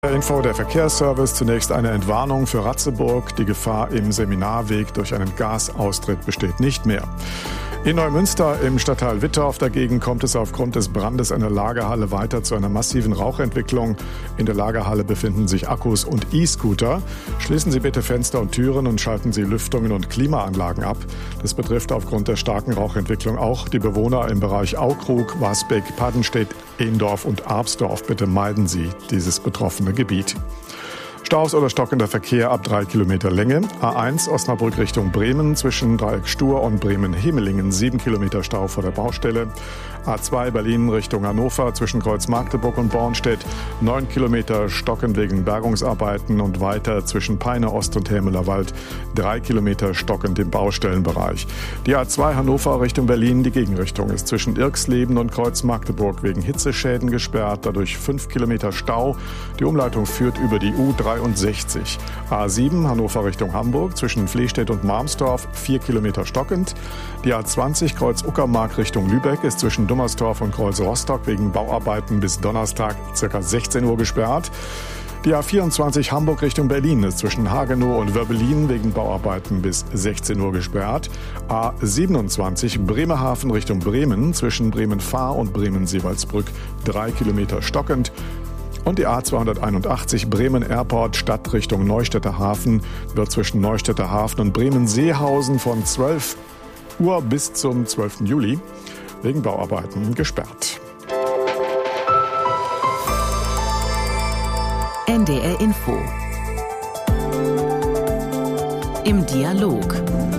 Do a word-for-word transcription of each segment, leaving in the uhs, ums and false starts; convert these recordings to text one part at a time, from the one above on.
Info der Verkehrsservice. Zunächst eine Entwarnung für Ratzeburg. Die Gefahr im Seminarweg durch einen Gasaustritt besteht nicht mehr. In Neumünster im Stadtteil Wittorf dagegen kommt es aufgrund des Brandes einer Lagerhalle weiter zu einer massiven Rauchentwicklung. In der Lagerhalle befinden sich Akkus und E-Scooter. Schließen Sie bitte Fenster und Türen und schalten Sie Lüftungen und Klimaanlagen ab. Das betrifft aufgrund der starken Rauchentwicklung auch die Bewohner im Bereich Aukrug, Wasbeck, Paddenstedt, Ehendorf und Arpsdorf. Bitte meiden Sie dieses betroffene Gebiet. Staus oder stockender Verkehr ab drei Kilometer Länge. A eins Osnabrück Richtung Bremen zwischen Dreieck Stur und Bremen-Hemelingen. sieben Kilometer Stau vor der Baustelle. A zwei Berlin Richtung Hannover zwischen Kreuz Magdeburg und Bornstedt. neun Kilometer stocken wegen Bergungsarbeiten und weiter zwischen Peine Ost und Hämelerwald. drei Kilometer stockend im Baustellenbereich. Die A zwei Hannover Richtung Berlin, die Gegenrichtung ist zwischen Irksleben und Kreuz Magdeburg wegen Hitzeschäden gesperrt. Dadurch fünf Kilometer Stau. Die Umleitung führt über die U dreiundsechzig. A sieben Hannover Richtung Hamburg zwischen Flehstedt und Marmsdorf vier Kilometer stockend. Die A zwanzig Kreuz Uckermark Richtung Lübeck ist zwischen Dummersdorf und Kreuz Rostock wegen Bauarbeiten bis Donnerstag ca. sechzehn Uhr gesperrt. Die A vierundzwanzig Hamburg Richtung Berlin ist zwischen Hagenow und Wörbelin wegen Bauarbeiten bis sechzehn Uhr gesperrt. A siebenundzwanzig Bremerhaven Richtung Bremen zwischen Bremen-Fahr und Bremen-Seewaldsbrück drei Kilometer stockend. Und die A zweihunderteinundachtzig Bremen-Airport Stadt Richtung Neustädter Hafen wird zwischen Neustädter Hafen und Bremen-Seehausen von zwölf Uhr bis zum zwölften Juli wegen Bauarbeiten gesperrt. N D R Info. Im Dialog.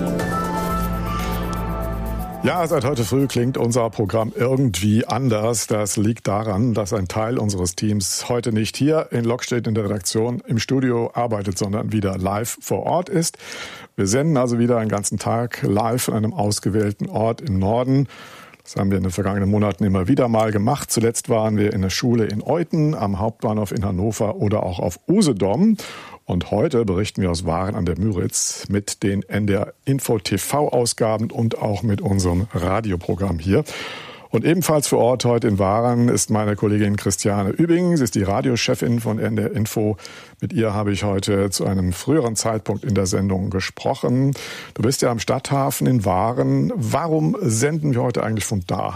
Ja, seit heute früh klingt unser Programm irgendwie anders. Das liegt daran, dass ein Teil unseres Teams heute nicht hier in Lockstedt in der Redaktion im Studio arbeitet, sondern wieder live vor Ort ist. Wir senden also wieder einen ganzen Tag live an einem ausgewählten Ort im Norden. Das haben wir in den vergangenen Monaten immer wieder mal gemacht. Zuletzt waren wir in der Schule in Euthen, am Hauptbahnhof in Hannover oder auch auf Usedom. Und heute berichten wir aus Waren an der Müritz mit den N D R Info T V-Ausgaben und auch mit unserem Radioprogramm hier. Und ebenfalls vor Ort heute in Waren ist meine Kollegin Christiane Übing. Sie ist die Radiochefin von N D R Info. Mit ihr habe ich heute zu einem früheren Zeitpunkt in der Sendung gesprochen. Du bist ja am Stadthafen in Waren. Warum senden wir heute eigentlich von da?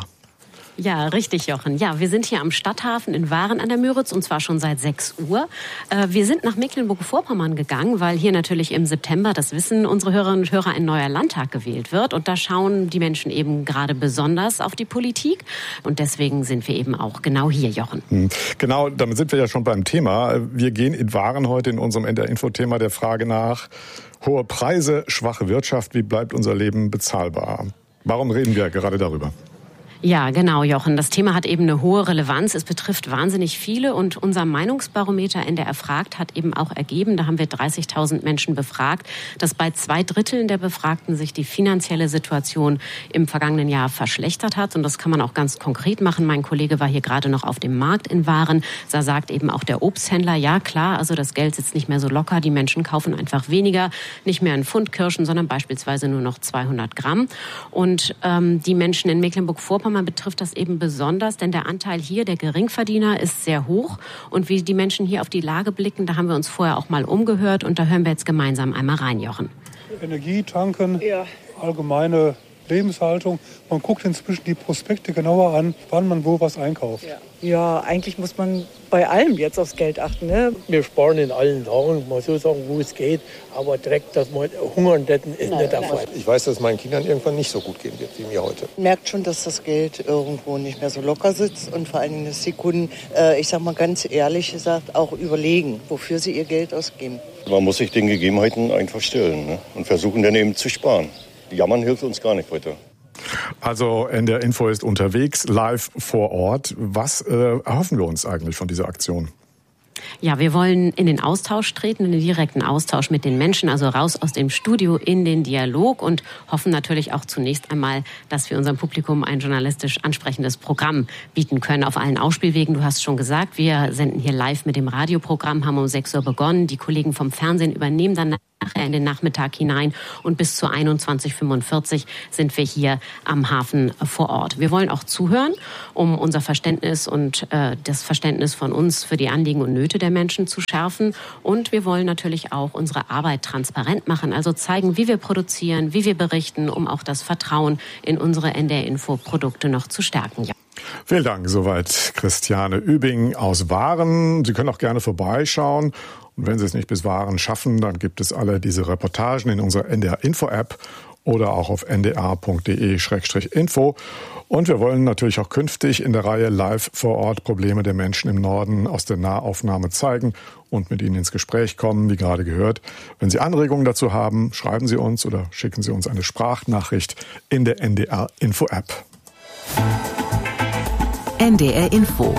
Ja, richtig, Jochen. Ja, wir sind hier am Stadthafen in Waren an der Müritz und zwar schon seit sechs Uhr. Wir sind nach Mecklenburg-Vorpommern gegangen, weil hier natürlich im September, das wissen unsere Hörerinnen und Hörer, ein neuer Landtag gewählt wird. Und da schauen die Menschen eben gerade besonders auf die Politik. Und deswegen sind wir eben auch genau hier, Jochen. Genau, damit sind wir ja schon beim Thema. Wir gehen in Waren heute in unserem N D R-Info-Thema der Frage nach: hohe Preise, schwache Wirtschaft, wie bleibt unser Leben bezahlbar? Warum reden wir gerade darüber? Ja, genau, Jochen. Das Thema hat eben eine hohe Relevanz. Es betrifft wahnsinnig viele und unser Meinungsbarometer N D R fragt hat eben auch ergeben, da haben wir dreißigtausend Menschen befragt, dass bei zwei Dritteln der Befragten sich die finanzielle Situation im vergangenen Jahr verschlechtert hat. Und das kann man auch ganz konkret machen. Mein Kollege war hier gerade noch auf dem Markt in Waren. Da sagt eben auch der Obsthändler, ja klar, also das Geld sitzt nicht mehr so locker. Die Menschen kaufen einfach weniger, nicht mehr einen Pfund Kirschen, sondern beispielsweise nur noch zweihundert Gramm. Und ähm, die Menschen in Mecklenburg-Vorpommern betrifft das eben besonders, denn der Anteil hier, der Geringverdiener, ist sehr hoch. Und wie die Menschen hier auf die Lage blicken, da haben wir uns vorher auch mal umgehört und da hören wir jetzt gemeinsam einmal rein, Jochen. Energie tanken, ja. Allgemeine Lebenshaltung. Man guckt inzwischen die Prospekte genauer an, wann man wo was einkauft. Ja, ja, eigentlich muss man bei allem jetzt aufs Geld achten. Ne? Wir sparen in allen Sachen, mal so sagen, wo es geht. Aber direkt, dass wir hungern hätten, ist nein, nicht der Fall. Ich weiß, dass es meinen Kindern irgendwann nicht so gut gehen wird wie mir heute. Man merkt schon, dass das Geld irgendwo nicht mehr so locker sitzt. Und vor allen Dingen, dass die Kunden, äh, ich sag mal ganz ehrlich gesagt, auch überlegen, wofür sie ihr Geld ausgeben. Man muss sich den Gegebenheiten einfach stellen, ne? Und versuchen dann eben zu sparen. Jammern hilft uns gar nicht weiter. Also N D R Info ist unterwegs, live vor Ort. Was äh, erhoffen wir uns eigentlich von dieser Aktion? Ja, wir wollen in den Austausch treten, in den direkten Austausch mit den Menschen, also raus aus dem Studio in den Dialog und hoffen natürlich auch zunächst einmal, dass wir unserem Publikum ein journalistisch ansprechendes Programm bieten können auf allen Ausspielwegen. Du hast schon gesagt, wir senden hier live mit dem Radioprogramm, haben um sechs Uhr begonnen. Die Kollegen vom Fernsehen übernehmen dann nachher in den Nachmittag hinein und bis zu einundzwanzig Uhr fünfundvierzig sind wir hier am Hafen vor Ort. Wir wollen auch zuhören, um unser Verständnis und äh, das Verständnis von uns für die Anliegen und Nöte der Menschen zu schärfen. Und wir wollen natürlich auch unsere Arbeit transparent machen, also zeigen, wie wir produzieren, wie wir berichten, um auch das Vertrauen in unsere N D R-Info-Produkte noch zu stärken. Ja. Vielen Dank. Soweit Christiane Übing aus Waren. Sie können auch gerne vorbeischauen. Und wenn Sie es nicht bis Waren schaffen, dann gibt es alle diese Reportagen in unserer N D R-Info-App oder auch auf n d r punkt d e slash info. Und wir wollen natürlich auch künftig in der Reihe Live vor Ort Probleme der Menschen im Norden aus der Nahaufnahme zeigen und mit ihnen ins Gespräch kommen, wie gerade gehört. Wenn Sie Anregungen dazu haben, schreiben Sie uns oder schicken Sie uns eine Sprachnachricht in der N D R-Info-App. N D R Info.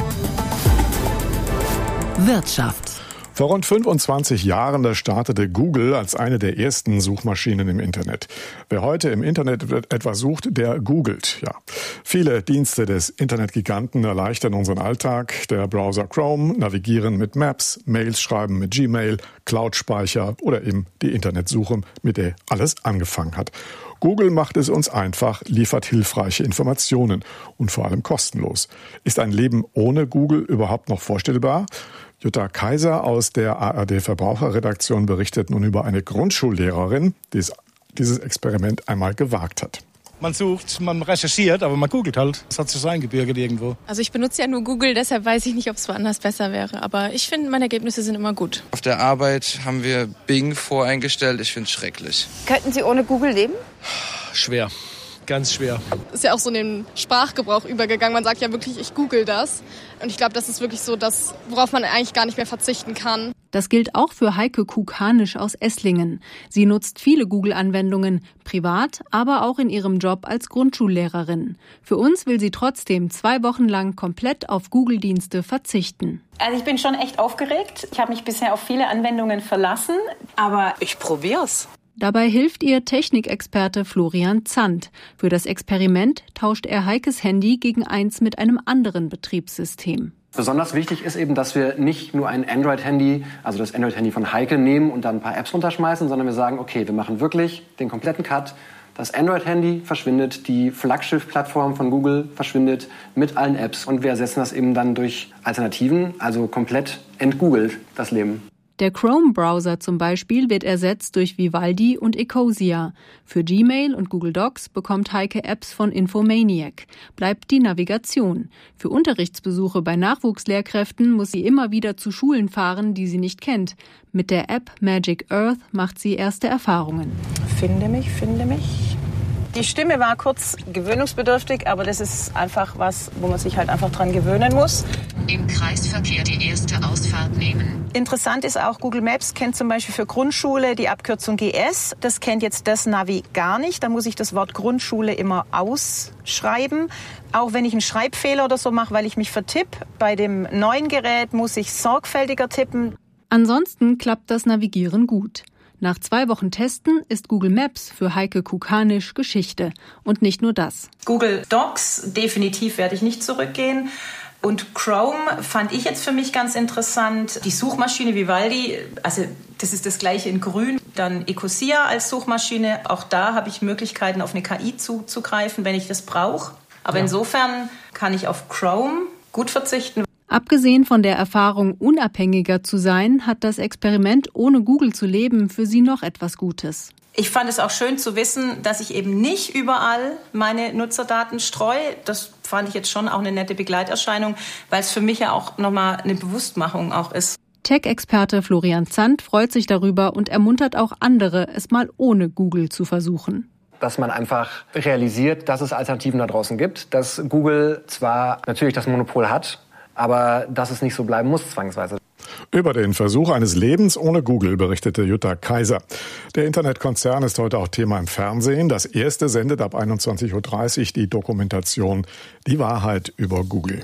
Wirtschaft. Vor rund fünfundzwanzig Jahren, da startete Google als eine der ersten Suchmaschinen im Internet. Wer heute im Internet etwas sucht, der googelt. Ja. Viele Dienste des Internetgiganten erleichtern unseren Alltag. Der Browser Chrome, Navigieren mit Maps, Mails schreiben mit Gmail, Cloud-Speicher oder eben die Internetsuche, mit der alles angefangen hat. Google macht es uns einfach, liefert hilfreiche Informationen und vor allem kostenlos. Ist ein Leben ohne Google überhaupt noch vorstellbar? Jutta Kaiser aus der A R D-Verbraucherredaktion berichtet nun über eine Grundschullehrerin, die dieses Experiment einmal gewagt hat. Man sucht, man recherchiert, aber man googelt halt. Das hat sich so eingebürgert irgendwo. Also ich benutze ja nur Google, deshalb weiß ich nicht, ob es woanders besser wäre. Aber ich finde, meine Ergebnisse sind immer gut. Auf der Arbeit haben wir Bing voreingestellt. Ich finde es schrecklich. Könnten Sie ohne Google leben? Schwer. Ganz schwer. Ist ja auch so in den Sprachgebrauch übergegangen. Man sagt ja wirklich, ich google das. Und ich glaube, das ist wirklich so das, worauf man eigentlich gar nicht mehr verzichten kann. Das gilt auch für Heike Kukanisch aus Esslingen. Sie nutzt viele Google-Anwendungen, privat, aber auch in ihrem Job als Grundschullehrerin. Für uns will sie trotzdem zwei Wochen lang komplett auf Google-Dienste verzichten. Also ich bin schon echt aufgeregt. Ich habe mich bisher auf viele Anwendungen verlassen, aber ich probier's. Dabei hilft ihr Technikexperte Florian Zandt. Für das Experiment tauscht er Heikes Handy gegen eins mit einem anderen Betriebssystem. Besonders wichtig ist eben, dass wir nicht nur ein Android-Handy, also das Android-Handy von Heike, nehmen und dann ein paar Apps runterschmeißen, sondern wir sagen, okay, wir machen wirklich den kompletten Cut. Das Android-Handy verschwindet, die Flaggschiff-Plattform von Google verschwindet mit allen Apps und wir ersetzen das eben dann durch Alternativen, also komplett entgoogelt das Leben. Der Chrome-Browser zum Beispiel wird ersetzt durch Vivaldi und Ecosia. Für Gmail und Google Docs bekommt Heike Apps von Infomaniac. Bleibt die Navigation. Für Unterrichtsbesuche bei Nachwuchslehrkräften muss sie immer wieder zu Schulen fahren, die sie nicht kennt. Mit der App Magic Earth macht sie erste Erfahrungen. Finde mich, finde mich. Die Stimme war kurz gewöhnungsbedürftig, aber das ist einfach was, wo man sich halt einfach dran gewöhnen muss. Im Kreisverkehr die erste Ausfahrt nehmen. Interessant ist auch, Google Maps kennt zum Beispiel für Grundschule die Abkürzung G S. Das kennt jetzt das Navi gar nicht. Da muss ich das Wort Grundschule immer ausschreiben. Auch wenn ich einen Schreibfehler oder so mache, weil ich mich vertippe. Bei dem neuen Gerät muss ich sorgfältiger tippen. Ansonsten klappt das Navigieren gut. Nach zwei Wochen Testen ist Google Maps für Heike Kukanisch Geschichte. Und nicht nur das. Google Docs, definitiv werde ich nicht zurückgehen. Und Chrome fand ich jetzt für mich ganz interessant. Die Suchmaschine Vivaldi, also das ist das gleiche in grün. Dann Ecosia als Suchmaschine. Auch da habe ich Möglichkeiten, auf eine K I zuzugreifen, wenn ich das brauche. Aber ja. Insofern kann ich auf Chrome gut verzichten. Abgesehen von der Erfahrung, unabhängiger zu sein, hat das Experiment, ohne Google zu leben, für sie noch etwas Gutes. Ich fand es auch schön zu wissen, dass ich eben nicht überall meine Nutzerdaten streue. Das fand ich jetzt schon auch eine nette Begleiterscheinung, weil es für mich ja auch nochmal eine Bewusstmachung auch ist. Tech-Experte Florian Zandt freut sich darüber und ermuntert auch andere, es mal ohne Google zu versuchen. Dass man einfach realisiert, dass es Alternativen da draußen gibt, dass Google zwar natürlich das Monopol hat, aber dass es nicht so bleiben muss zwangsweise. Über den Versuch eines Lebens ohne Google berichtete Jutta Kaiser. Der Internetkonzern ist heute auch Thema im Fernsehen. Das erste sendet ab einundzwanzig Uhr dreißig die Dokumentation Die Wahrheit über Google.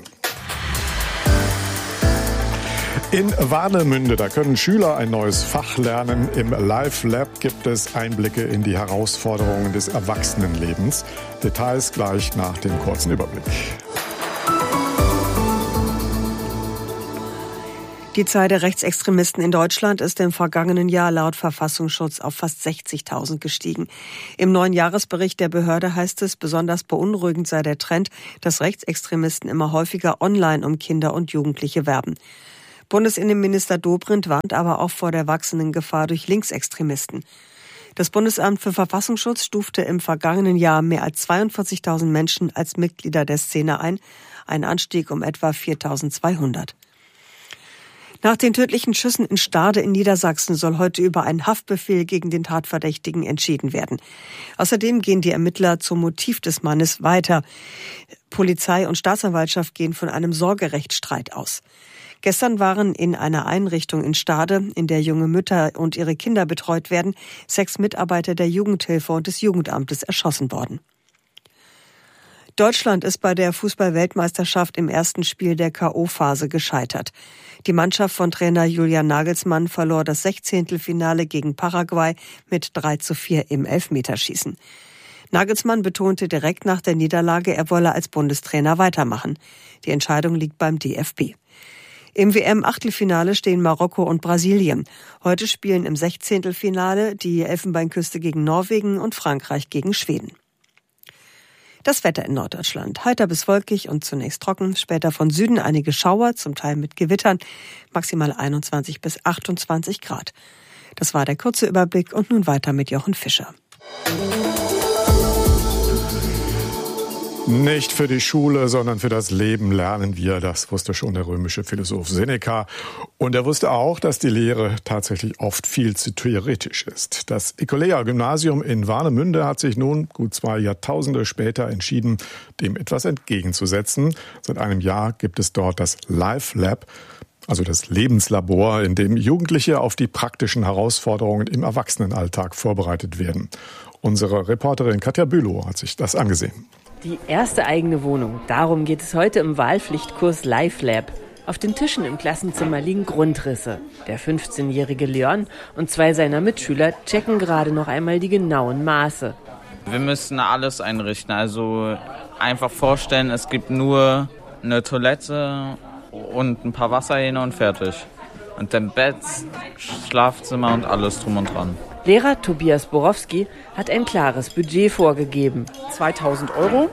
In Warnemünde, da können Schüler ein neues Fach lernen. Im Live Lab gibt es Einblicke in die Herausforderungen des Erwachsenenlebens. Details gleich nach dem kurzen Überblick. Die Zahl der Rechtsextremisten in Deutschland ist im vergangenen Jahr laut Verfassungsschutz auf fast sechzigtausend gestiegen. Im neuen Jahresbericht der Behörde heißt es, besonders beunruhigend sei der Trend, dass Rechtsextremisten immer häufiger online um Kinder und Jugendliche werben. Bundesinnenminister Dobrindt warnt aber auch vor der wachsenden Gefahr durch Linksextremisten. Das Bundesamt für Verfassungsschutz stufte im vergangenen Jahr mehr als zweiundvierzigtausend Menschen als Mitglieder der Szene ein, ein Anstieg um etwa viertausendzweihundert. Nach den tödlichen Schüssen in Stade in Niedersachsen soll heute über einen Haftbefehl gegen den Tatverdächtigen entschieden werden. Außerdem gehen die Ermittler zum Motiv des Mannes weiter. Polizei und Staatsanwaltschaft gehen von einem Sorgerechtsstreit aus. Gestern waren in einer Einrichtung in Stade, in der junge Mütter und ihre Kinder betreut werden, sechs Mitarbeiter der Jugendhilfe und des Jugendamtes erschossen worden. Deutschland ist bei der Fußball-Weltmeisterschaft im ersten Spiel der K O-Phase gescheitert. Die Mannschaft von Trainer Julian Nagelsmann verlor das Sechzehntelfinale gegen Paraguay mit drei zu vier im Elfmeterschießen. Nagelsmann betonte direkt nach der Niederlage, er wolle als Bundestrainer weitermachen. Die Entscheidung liegt beim D F B. Im W M-Achtelfinale stehen Marokko und Brasilien. Heute spielen im Sechzehntelfinale die Elfenbeinküste gegen Norwegen und Frankreich gegen Schweden. Das Wetter in Norddeutschland. Heiter bis wolkig und zunächst trocken. Später von Süden einige Schauer, zum Teil mit Gewittern. Maximal einundzwanzig bis achtundzwanzig Grad. Das war der kurze Überblick und nun weiter mit Jochen Fischer. Nicht für die Schule, sondern für das Leben lernen wir. Das wusste schon der römische Philosoph Seneca. Und er wusste auch, dass die Lehre tatsächlich oft viel zu theoretisch ist. Das Ecolea-Gymnasium in Warnemünde hat sich nun gut zwei Jahrtausende später entschieden, dem etwas entgegenzusetzen. Seit einem Jahr gibt es dort das Life Lab, also das Lebenslabor, in dem Jugendliche auf die praktischen Herausforderungen im Erwachsenenalltag vorbereitet werden. Unsere Reporterin Katja Bülow hat sich das angesehen. Die erste eigene Wohnung. Darum geht es heute im Wahlpflichtkurs Life Lab. Auf den Tischen im Klassenzimmer liegen Grundrisse. Der fünfzehnjährige Leon und zwei seiner Mitschüler checken gerade noch einmal die genauen Maße. Wir müssen alles einrichten. Also einfach vorstellen, es gibt nur eine Toilette und ein paar Wasserhähne und fertig. Und dann Bett, Schlafzimmer und alles drum und dran. Lehrer Tobias Borowski hat ein klares Budget vorgegeben. zweitausend Euro,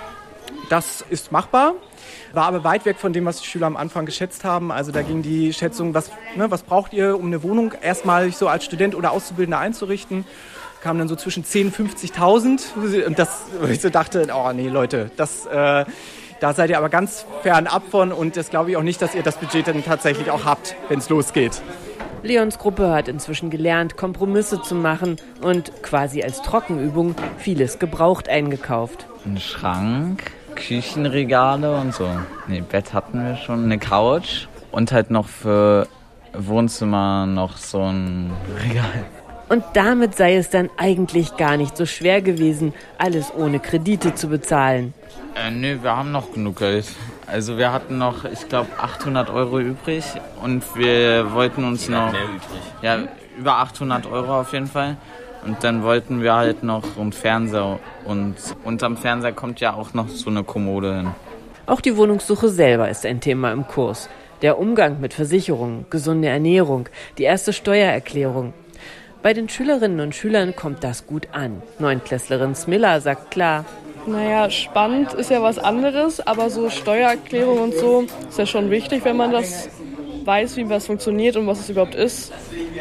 das ist machbar, war aber weit weg von dem, was die Schüler am Anfang geschätzt haben. Also da ging die Schätzung, was, ne, was braucht ihr, um eine Wohnung erstmal so als Student oder Auszubildender einzurichten, kam dann so zwischen zehntausend und fünfzigtausend. Und das, ich so dachte, oh nee Leute, das... Äh, Da seid ihr aber ganz fernab von und das glaube ich auch nicht, dass ihr das Budget dann tatsächlich auch habt, wenn es losgeht. Leons Gruppe hat inzwischen gelernt, Kompromisse zu machen und quasi als Trockenübung vieles gebraucht eingekauft. Ein Schrank, Küchenregale und so. Nee, Bett hatten wir schon, eine Couch und halt noch für Wohnzimmer noch so ein Regal. Und damit sei es dann eigentlich gar nicht so schwer gewesen, alles ohne Kredite zu bezahlen. Äh, nö, wir haben noch genug Geld. Also wir hatten noch, ich glaube, achthundert Euro übrig und wir wollten uns noch... Mehr übrig. Ja, über achthundert Euro auf jeden Fall. Und dann wollten wir halt noch einen Fernseher und unterm Fernseher kommt ja auch noch so eine Kommode hin. Auch die Wohnungssuche selber ist ein Thema im Kurs. Der Umgang mit Versicherungen, gesunde Ernährung, die erste Steuererklärung. Bei den Schülerinnen und Schülern kommt das gut an. Neunklässlerin Smilla sagt klar: Naja, spannend ist ja was anderes, aber so Steuererklärung und so ist ja schon wichtig, wenn man das weiß, wie was funktioniert und was es überhaupt ist.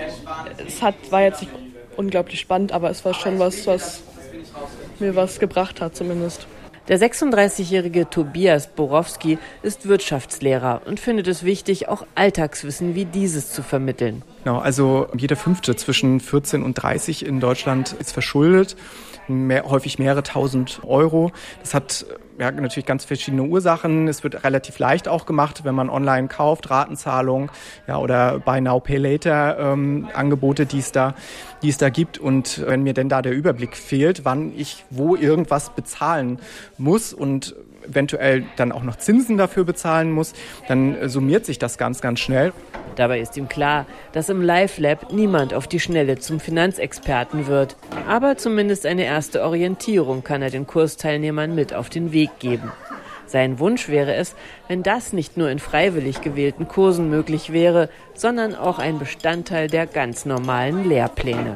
Es hat, war jetzt nicht unglaublich spannend, aber es war schon was, was mir was gebracht hat zumindest. Der sechsunddreißigjährige Tobias Borowski ist Wirtschaftslehrer und findet es wichtig, auch Alltagswissen wie dieses zu vermitteln. Genau, also jeder Fünfte zwischen vierzehn und dreißig in Deutschland ist verschuldet. Mehr, häufig mehrere tausend Euro. Das hat ja, natürlich ganz verschiedene Ursachen. Es wird relativ leicht auch gemacht, wenn man online kauft, Ratenzahlung, ja, oder Buy Now, Pay Later ähm, Angebote, die es da, die es da gibt. Und wenn mir denn da der Überblick fehlt, wann ich wo irgendwas bezahlen muss und eventuell dann auch noch Zinsen dafür bezahlen muss, dann summiert sich das ganz, ganz schnell. Dabei ist ihm klar, dass im Life Lab niemand auf die Schnelle zum Finanzexperten wird. Aber zumindest eine erste Orientierung kann er den Kursteilnehmern mit auf den Weg geben. Sein Wunsch wäre es, wenn das nicht nur in freiwillig gewählten Kursen möglich wäre, sondern auch ein Bestandteil der ganz normalen Lehrpläne.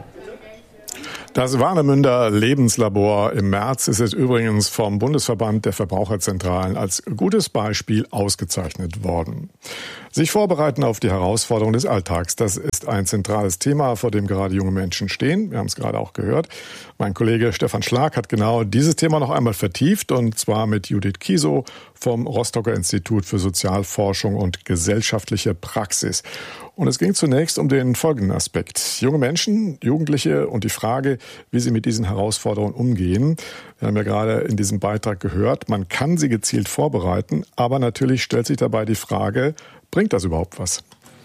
Das Warnemünder Lebenslabor im März ist jetzt übrigens vom Bundesverband der Verbraucherzentralen als gutes Beispiel ausgezeichnet worden. Sich vorbereiten auf die Herausforderungen des Alltags, das ist ein zentrales Thema, vor dem gerade junge Menschen stehen. Wir haben es gerade auch gehört. Mein Kollege Stefan Schlag hat genau dieses Thema noch einmal vertieft, und zwar mit Judith Kiesow vom Rostocker Institut für Sozialforschung und gesellschaftliche Praxis. Und es ging zunächst um den folgenden Aspekt. Junge Menschen, Jugendliche und die Frage, wie sie mit diesen Herausforderungen umgehen. Wir haben ja gerade in diesem Beitrag gehört, man kann sie gezielt vorbereiten, aber natürlich stellt sich dabei die Frage, bringt das überhaupt was?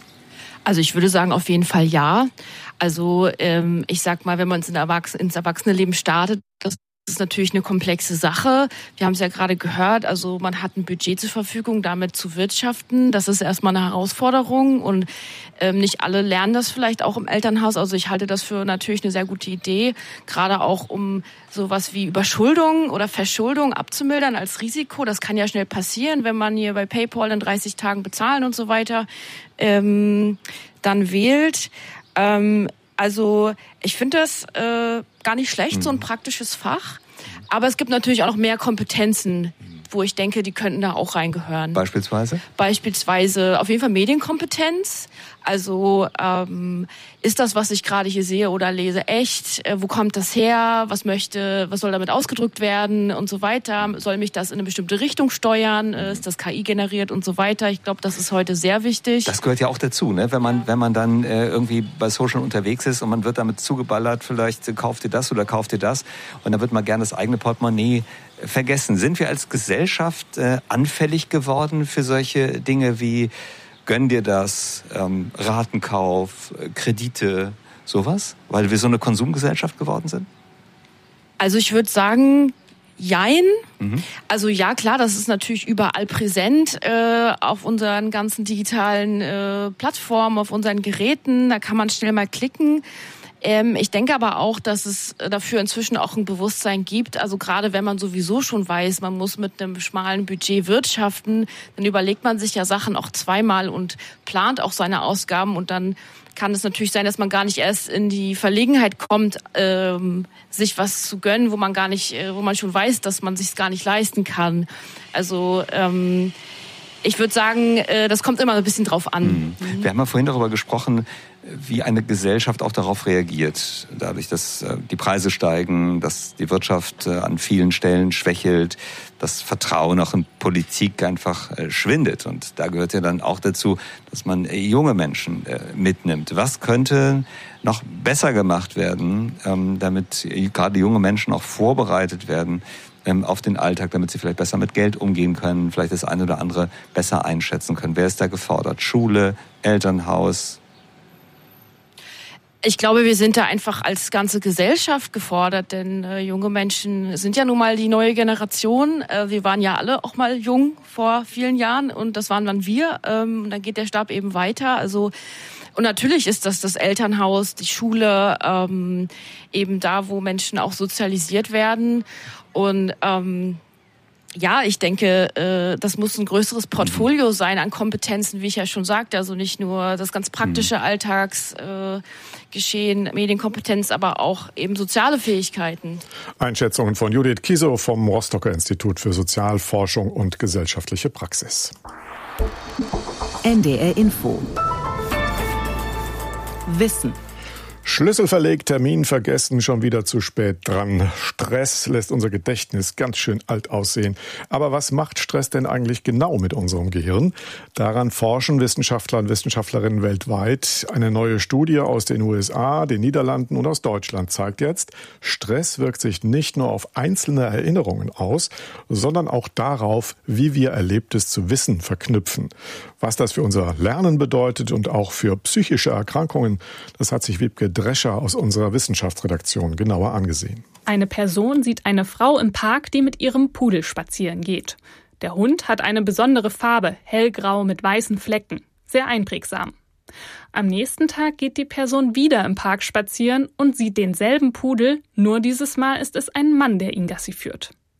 Also ich würde sagen, auf jeden Fall ja. Also ähm, ich sag mal, wenn man ins, Erwachs- ins Erwachsenenleben startet, das Das ist natürlich eine komplexe Sache. Wir haben es ja gerade gehört, also man hat ein Budget zur Verfügung, damit zu wirtschaften. Das ist erstmal eine Herausforderung, und ähm, nicht alle lernen das vielleicht auch im Elternhaus. Also ich halte das für natürlich eine sehr gute Idee, gerade auch um sowas wie Überschuldung oder Verschuldung abzumildern als Risiko. Das kann ja schnell passieren, wenn man hier bei PayPal in dreißig Tagen bezahlen und so weiter ähm, dann wählt. Ähm, Also ich finde das äh, gar nicht schlecht, so ein praktisches Fach. Aber es gibt natürlich auch noch mehr Kompetenzen, wo ich denke, die könnten da auch reingehören. Beispielsweise? Beispielsweise auf jeden Fall Medienkompetenz. Also ähm, ist das, was ich gerade hier sehe oder lese, echt? Äh, wo kommt das her? Was möchte, was soll damit ausgedrückt werden und so weiter? Soll mich das in eine bestimmte Richtung steuern? Äh, ist das K I generiert und so weiter? Ich glaube, das ist heute sehr wichtig. Das gehört ja auch dazu, ne? Wenn man wenn man dann äh, irgendwie bei Social unterwegs ist und man wird damit zugeballert, vielleicht äh, kauft ihr das oder kauft ihr das, und dann wird man gerne das eigene Portemonnaie vergessen. Sind wir als Gesellschaft äh, anfällig geworden für solche Dinge wie gönn dir das, ähm, Ratenkauf, äh, Kredite, sowas? Weil wir so eine Konsumgesellschaft geworden sind? Also ich würde sagen, jein. Mhm. Also ja, klar, das ist natürlich überall präsent äh, auf unseren ganzen digitalen äh, Plattformen, auf unseren Geräten. Da kann man schnell mal klicken. Ähm, ich denke aber auch, dass es dafür inzwischen auch ein Bewusstsein gibt. Also gerade wenn man sowieso schon weiß, man muss mit einem schmalen Budget wirtschaften, dann überlegt man sich ja Sachen auch zweimal und plant auch seine Ausgaben. Und dann kann es natürlich sein, dass man gar nicht erst in die Verlegenheit kommt, ähm, sich was zu gönnen, wo man gar nicht, äh, wo man schon weiß, dass man sich es gar nicht leisten kann. Also ähm, ich würde sagen, äh, das kommt immer ein bisschen drauf an. Mhm. Wir haben ja vorhin darüber gesprochen, wie eine Gesellschaft auch darauf reagiert. Dadurch, dass äh, die Preise steigen, dass die Wirtschaft äh, an vielen Stellen schwächelt, das Vertrauen auch in Politik einfach äh, schwindet. Und da gehört ja dann auch dazu, dass man äh, junge Menschen äh, mitnimmt. Was könnte noch besser gemacht werden, ähm, damit äh, gerade junge Menschen auch vorbereitet werden ähm, auf den Alltag, damit sie vielleicht besser mit Geld umgehen können, vielleicht das eine oder andere besser einschätzen können? Wer ist da gefordert? Schule, Elternhaus? Ich glaube, wir sind da einfach als ganze Gesellschaft gefordert, denn äh, junge Menschen sind ja nun mal die neue Generation. Äh, wir waren ja alle auch mal jung vor vielen Jahren, und das waren dann wir. Ähm, und dann geht der Stab eben weiter. Also und natürlich ist das das Elternhaus, die Schule, ähm, eben da, wo Menschen auch sozialisiert werden. Und ähm, ja, ich denke, äh, das muss ein größeres Portfolio sein an Kompetenzen, wie ich ja schon sagte. Also nicht nur das ganz praktische Alltagsgeschehen, äh, Medienkompetenz, aber auch eben soziale Fähigkeiten. Einschätzungen von Judith Kiesow vom Rostocker Institut für Sozialforschung und gesellschaftliche Praxis. N D R Info. Wissen. Schlüssel verlegt, Termin vergessen, schon wieder zu spät dran. Stress lässt unser Gedächtnis ganz schön alt aussehen. Aber was macht Stress denn eigentlich genau mit unserem Gehirn? Daran forschen Wissenschaftler und Wissenschaftlerinnen weltweit. Eine neue Studie aus den U S A, den Niederlanden und aus Deutschland zeigt jetzt, Stress wirkt sich nicht nur auf einzelne Erinnerungen aus, sondern auch darauf, wie wir Erlebtes zu Wissen verknüpfen. Was das für unser Lernen bedeutet und auch für psychische Erkrankungen, das hat sich Wiebke Drescher aus unserer Wissenschaftsredaktion genauer angesehen. Eine Person sieht eine Frau im Park, die mit ihrem Pudel spazieren geht. Der Hund hat eine besondere Farbe, hellgrau mit weißen Flecken. Sehr einprägsam. Am nächsten Tag geht die Person wieder im Park spazieren und sieht denselben Pudel, nur dieses Mal ist es ein Mann, der ihn Gassi führt.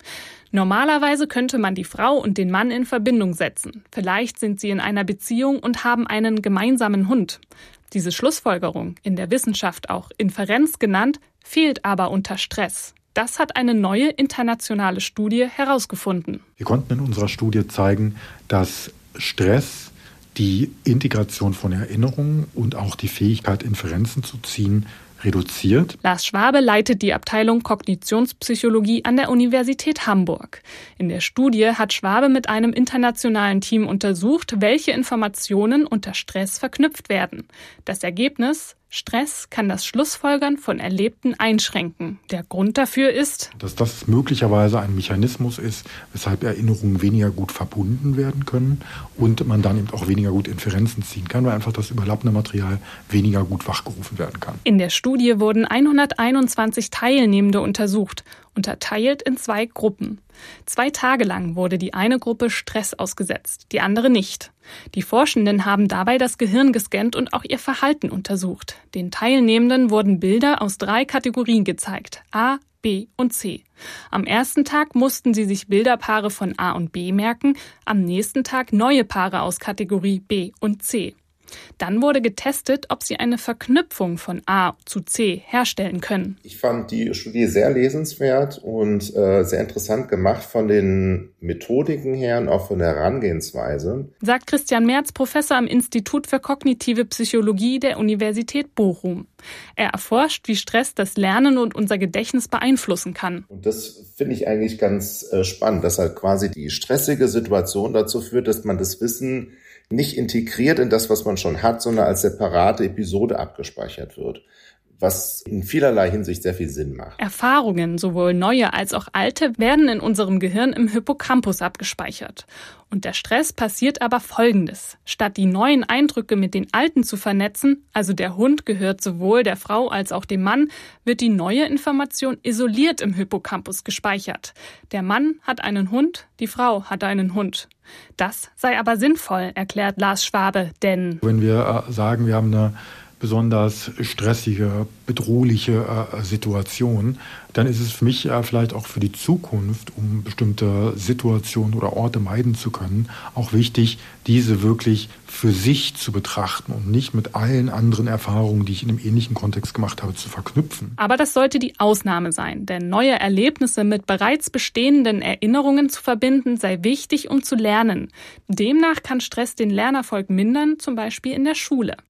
Normalerweise könnte man die Frau und den Mann in Verbindung setzen. Vielleicht sind sie in einer Beziehung und haben einen gemeinsamen Hund. Diese Schlussfolgerung, in der Wissenschaft auch Inferenz genannt, fehlt aber unter Stress. Das hat eine neue internationale Studie herausgefunden. Wir konnten in unserer Studie zeigen, dass Stress die Integration von Erinnerungen und auch die Fähigkeit, Inferenzen zu ziehen, reduziert. Lars Schwabe leitet die Abteilung Kognitionspsychologie an der Universität Hamburg. In der Studie hat Schwabe mit einem internationalen Team untersucht, welche Informationen unter Stress verknüpft werden. Das Ergebnis: Stress kann das Schlussfolgern von Erlebten einschränken. Der Grund dafür ist, dass das möglicherweise ein Mechanismus ist, weshalb Erinnerungen weniger gut verbunden werden können und man dann eben auch weniger gut Inferenzen ziehen kann, weil einfach das überlappende Material weniger gut wachgerufen werden kann. In der Studie wurden hunderteinundzwanzig Teilnehmende untersucht, unterteilt in zwei Gruppen. Zwei Tage lang wurde die eine Gruppe Stress ausgesetzt, die andere nicht. Die Forschenden haben dabei das Gehirn gescannt und auch ihr Verhalten untersucht. Den Teilnehmenden wurden Bilder aus drei Kategorien gezeigt: A, B und C. Am ersten Tag mussten sie sich Bilderpaare von A und B merken, am nächsten Tag neue Paare aus Kategorie B und C. Dann wurde getestet, ob sie eine Verknüpfung von A zu C herstellen können. Ich fand die Studie sehr lesenswert und äh, sehr interessant gemacht von den Methodiken her und auch von der Herangehensweise. Sagt Christian Merz, Professor am Institut für kognitive Psychologie der Universität Bochum. Er erforscht, wie Stress das Lernen und unser Gedächtnis beeinflussen kann. Und das finde ich eigentlich ganz äh, spannend, dass halt quasi die stressige Situation dazu führt, dass man das Wissen nicht integriert in das, was man schon hat, sondern als separate Episode abgespeichert wird, was in vielerlei Hinsicht sehr viel Sinn macht. Erfahrungen, sowohl neue als auch alte, werden in unserem Gehirn im Hippocampus abgespeichert. Und der Stress passiert aber Folgendes: Statt die neuen Eindrücke mit den alten zu vernetzen, also der Hund gehört sowohl der Frau als auch dem Mann, wird die neue Information isoliert im Hippocampus gespeichert. Der Mann hat einen Hund, die Frau hat einen Hund. Das sei aber sinnvoll, erklärt Lars Schwabe, denn wenn wir äh, sagen, wir haben eine besonders stressige, bedrohliche äh, Situation, dann ist es für mich äh, vielleicht auch für die Zukunft, um bestimmte Situationen oder Orte meiden zu können, auch wichtig, diese wirklich für sich zu betrachten und nicht mit allen anderen Erfahrungen, die ich in einem ähnlichen Kontext gemacht habe, zu verknüpfen. Aber das sollte die Ausnahme sein, denn neue Erlebnisse mit bereits bestehenden Erinnerungen zu verbinden, sei wichtig, um zu lernen. Demnach kann Stress den Lernerfolg mindern, zum Beispiel in der Schule.